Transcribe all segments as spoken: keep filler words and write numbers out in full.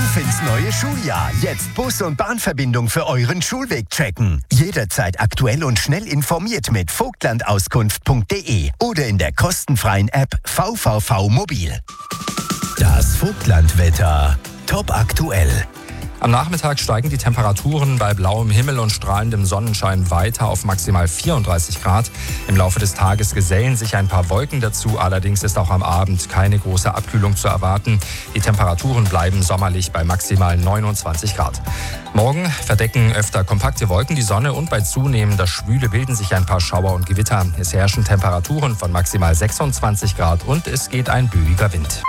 Auf ins neue Schuljahr. Jetzt Bus- und Bahnverbindung für euren Schulweg checken. Jederzeit aktuell und schnell informiert mit vogtlandauskunft punkt de oder in der kostenfreien App V V V Mobil. Das Vogtlandwetter. Top aktuell. Am Nachmittag steigen die Temperaturen bei blauem Himmel und strahlendem Sonnenschein weiter auf maximal vierunddreißig Grad. Im Laufe des Tages gesellen sich ein paar Wolken dazu. Allerdings ist auch am Abend keine große Abkühlung zu erwarten. Die Temperaturen bleiben sommerlich bei maximal neunundzwanzig Grad. Morgen verdecken öfter kompakte Wolken die Sonne und bei zunehmender Schwüle bilden sich ein paar Schauer und Gewitter. Es herrschen Temperaturen von maximal sechsundzwanzig Grad und es geht ein böiger Wind.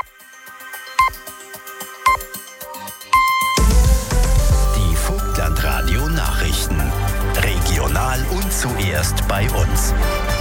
Radio Nachrichten. Regional und zuerst bei uns.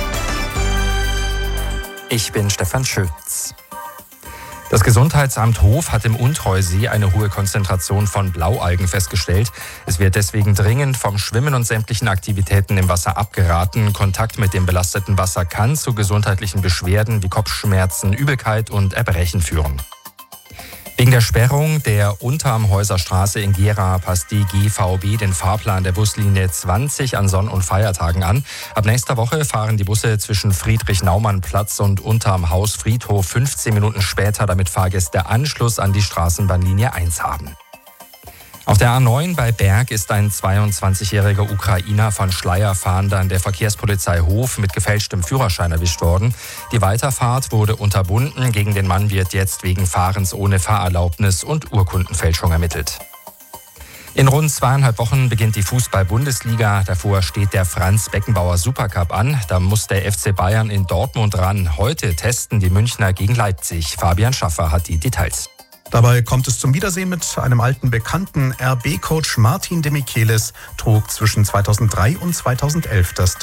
Ich bin Stefan Schütz. Das Gesundheitsamt Hof hat im Untreusee eine hohe Konzentration von Blaualgen festgestellt. Es wird deswegen dringend vom Schwimmen und sämtlichen Aktivitäten im Wasser abgeraten. Kontakt mit dem belasteten Wasser kann zu gesundheitlichen Beschwerden wie Kopfschmerzen, Übelkeit und Erbrechen führen. Wegen der Sperrung der Unteramhäuser Straße in Gera passt die G V B den Fahrplan der Buslinie zwanzig an Sonn- und Feiertagen an. Ab nächster Woche fahren die Busse zwischen Friedrich-Naumann-Platz und Unterm Haus Friedhof fünfzehn Minuten später, damit Fahrgäste Anschluss an die Straßenbahnlinie eins haben. Auf der A neun bei Berg ist ein zweiundzwanzigjähriger Ukrainer von Schleierfahndern der Verkehrspolizei Hof mit gefälschtem Führerschein erwischt worden. Die Weiterfahrt wurde unterbunden. Gegen den Mann wird jetzt wegen Fahrens ohne Fahrerlaubnis und Urkundenfälschung ermittelt. In rund zweieinhalb Wochen beginnt die Fußball-Bundesliga. Davor steht der Franz-Beckenbauer-Supercup an. Da muss der F C Bayern in Dortmund ran. Heute testen die Münchner gegen Leipzig. Fabian Schaffer hat die Details. Dabei kommt es zum Wiedersehen mit einem alten Bekannten. R B-Coach Martin de Michelis trug zwischen zweitausenddrei und zweitausendelf das